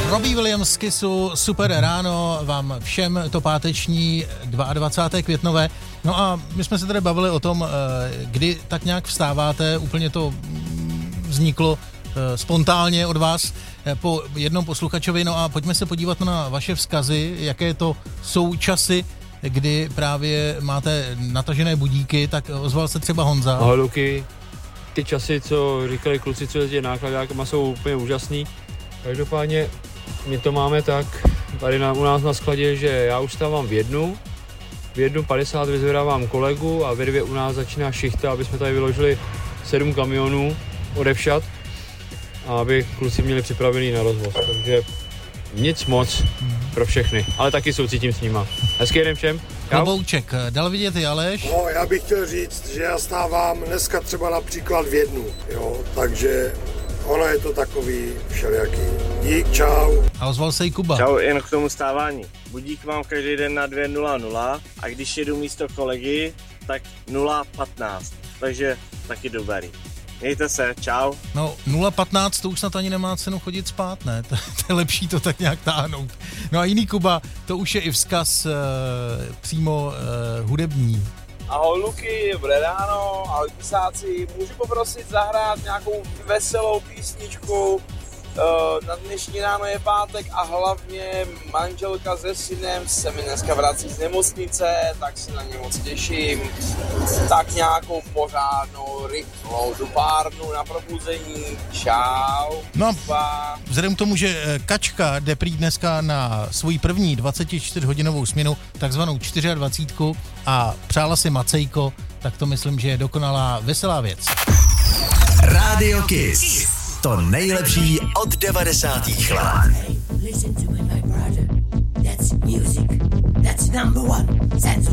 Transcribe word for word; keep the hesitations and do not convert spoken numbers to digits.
Robbie Williams z Kissu, super ráno vám všem, to páteční dvacátého druhého květnové. No a my jsme se tady bavili o tom, kdy tak nějak vstáváte, úplně to vzniklo spontánně od vás po jednom posluchačovi. No a pojďme se podívat na vaše vzkazy, jaké to jsou časy, kdy právě máte natažené budíky, tak ozval se třeba Honza. Ahoj Luky, ty časy, co říkali kluci, co jezdí nákladákama, jsou úplně úžasný. Každopádně my to máme tak, tady na, u nás na skladě, že já už stávám v jednu, v jednu padesát vyzvedávám kolegu a ve dvě u nás začíná šichta, aby jsme tady vyložili sedm kamionů odevšat a aby kluci měli připravený na rozvoz. Takže nic moc pro všechny, ale taky soucítím s nima. Hezký den všem. Klobouček, dal vidět i Aleš? No, já bych chtěl říct, že já stávám dneska třeba například v jednu, jo, takže ono je to takový všelijaký. Dík, čau. A ozval se i Kuba. Čau, jen k tomu stávání. Budík mám každý den na dvě nula nula a když jedu místo kolegy, tak nula patnáct, takže taky dobrý. Mějte se, čau. No nula patnáct, to už snad ani nemá cenu chodit spát, ne? To, to je lepší to tak nějak táhnout. No a jiný Kuba, to už je i vzkaz e, přímo e, hudební. Ahoj Luky, dobré ráno, ahoj pisáci, můžu poprosit zahrát nějakou veselou písničku, na dnešní ráno je pátek a hlavně manželka se synem se mi dneska vrací z nemocnice, tak se na ně moc těším, tak nějakou pořádnou, rychlou dupárnu na probuzení, čau. No vzhledem k tomu, že Kačka jde prý dneska na svůj první dvacetičtyřhodinovou směnu, takzvanou dvacet čtyři a přála si Macejko, tak to myslím, že je dokonalá veselá věc. Radio Kiss. To nejlepší od devadesátých let.